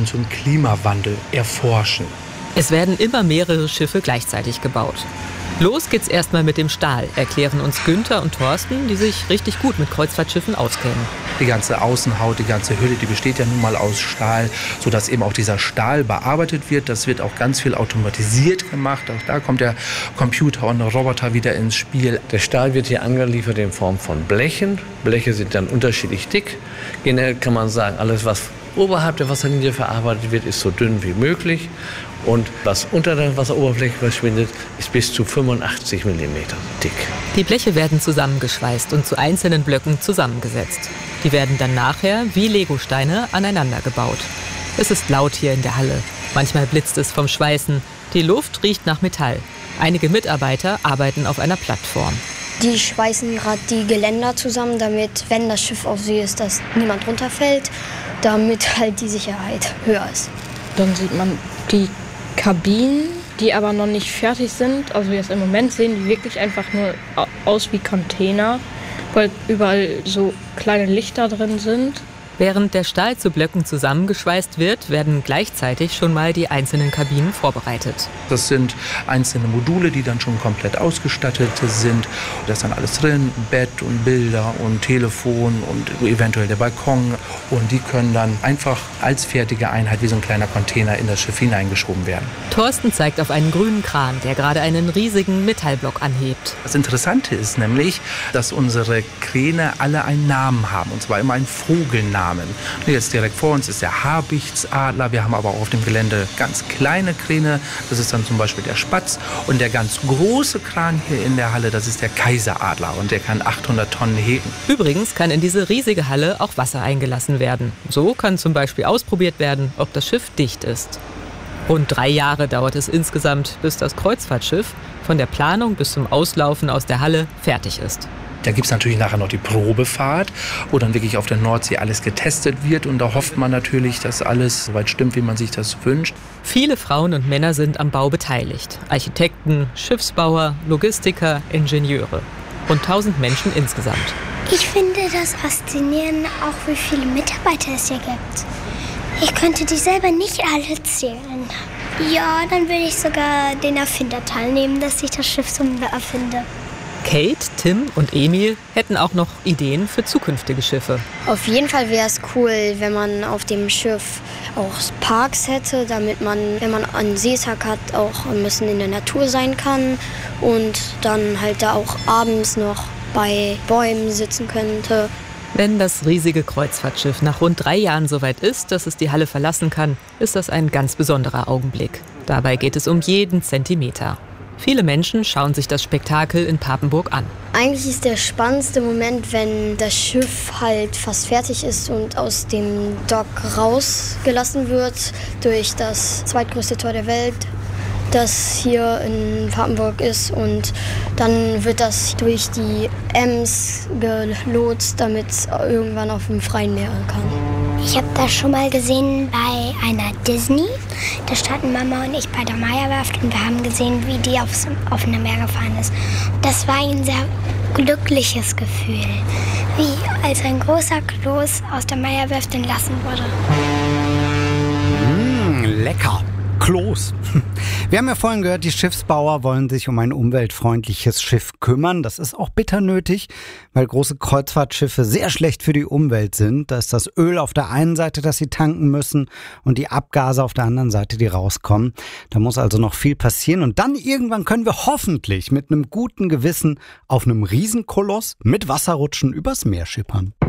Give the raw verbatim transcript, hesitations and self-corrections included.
und so einen Klimawandel erforschen. Es werden immer mehrere Schiffe gleichzeitig gebaut. Los geht's erstmal mit dem Stahl, erklären uns Günther und Thorsten, die sich richtig gut mit Kreuzfahrtschiffen auskennen. Die ganze Außenhaut, die ganze Hülle, die besteht ja nun mal aus Stahl, sodass eben auch dieser Stahl bearbeitet wird. Das wird auch ganz viel automatisiert gemacht. Auch da kommt der Computer und der Roboter wieder ins Spiel. Der Stahl wird hier angeliefert in Form von Blechen. Bleche sind dann unterschiedlich dick. Generell kann man sagen, alles, was oberhalb der Wasserlinie verarbeitet wird, ist so dünn wie möglich. Und was unter der Wasseroberfläche verschwindet, ist bis zu fünfundachtzig Millimeter dick. Die Bleche werden zusammengeschweißt und zu einzelnen Blöcken zusammengesetzt. Die werden dann nachher wie Legosteine aneinander gebaut. Es ist laut hier in der Halle. Manchmal blitzt es vom Schweißen. Die Luft riecht nach Metall. Einige Mitarbeiter arbeiten auf einer Plattform. Die schweißen gerade die Geländer zusammen, damit, wenn das Schiff auf See ist, dass niemand runterfällt, damit halt die Sicherheit höher ist. Dann sieht man die Kabinen, die aber noch nicht fertig sind. Also jetzt im Moment sehen die wirklich einfach nur aus wie Container, weil überall so kleine Lichter drin sind. Während der Stahl zu Blöcken zusammengeschweißt wird, werden gleichzeitig schon mal die einzelnen Kabinen vorbereitet. Das sind einzelne Module, die dann schon komplett ausgestattet sind. Da ist dann alles drin, Bett und Bilder und Telefon und eventuell der Balkon. Und die können dann einfach als fertige Einheit wie so ein kleiner Container in das Schiff hineingeschoben werden. Thorsten zeigt auf einen grünen Kran, der gerade einen riesigen Metallblock anhebt. Das Interessante ist nämlich, dass unsere Kräne alle einen Namen haben, und zwar immer einen Vogelnamen. Jetzt direkt vor uns ist der Habichtsadler. Wir haben aber auch auf dem Gelände ganz kleine Kräne. Das ist dann zum Beispiel der Spatz. Und der ganz große Kran hier in der Halle, das ist der Kaiseradler. Und der kann achthundert Tonnen heben. Übrigens kann in diese riesige Halle auch Wasser eingelassen werden. So kann zum Beispiel ausprobiert werden, ob das Schiff dicht ist. Rund drei Jahre dauert es insgesamt, bis das Kreuzfahrtschiff von der Planung bis zum Auslaufen aus der Halle fertig ist. Da gibt es natürlich nachher noch die Probefahrt, wo dann wirklich auf der Nordsee alles getestet wird. Und da hofft man natürlich, dass alles soweit stimmt, wie man sich das wünscht. Viele Frauen und Männer sind am Bau beteiligt. Architekten, Schiffsbauer, Logistiker, Ingenieure. Und tausend Menschen insgesamt. Ich finde das faszinierend, auch wie viele Mitarbeiter es hier gibt. Ich könnte die selber nicht alle zählen. Ja, dann würde ich sogar den Erfinder teilnehmen, dass ich das Schiff so erfinde. Kate, Tim und Emil hätten auch noch Ideen für zukünftige Schiffe. Auf jeden Fall wäre es cool, wenn man auf dem Schiff auch Parks hätte, damit man, wenn man einen Seetag hat, auch ein bisschen in der Natur sein kann und dann halt da auch abends noch bei Bäumen sitzen könnte. Wenn das riesige Kreuzfahrtschiff nach rund drei Jahren soweit ist, dass es die Halle verlassen kann, ist das ein ganz besonderer Augenblick. Dabei geht es um jeden Zentimeter. Viele Menschen schauen sich das Spektakel in Papenburg an. Eigentlich ist der spannendste Moment, wenn das Schiff halt fast fertig ist und aus dem Dock rausgelassen wird durch das zweitgrößte Tor der Welt, das hier in Papenburg ist. Und dann wird das durch die Ems gelotst, damit es irgendwann auf dem freien Meer kann. Ich habe das schon mal gesehen bei einer Disney. Da standen Mama und ich bei der Meierwerft und wir haben gesehen, wie die aufs offene Meer gefahren ist. Das war ein sehr glückliches Gefühl, wie als ein großer Kloß aus der Meierwerft entlassen wurde. Mmh, lecker. Kloß. Wir haben ja vorhin gehört, die Schiffsbauer wollen sich um ein umweltfreundliches Schiff kümmern. Das ist auch bitter nötig, weil große Kreuzfahrtschiffe sehr schlecht für die Umwelt sind. Da ist das Öl auf der einen Seite, das sie tanken müssen, und die Abgase auf der anderen Seite, die rauskommen. Da muss also noch viel passieren. Und dann irgendwann können wir hoffentlich mit einem guten Gewissen auf einem Riesenkoloss mit Wasserrutschen übers Meer schippern.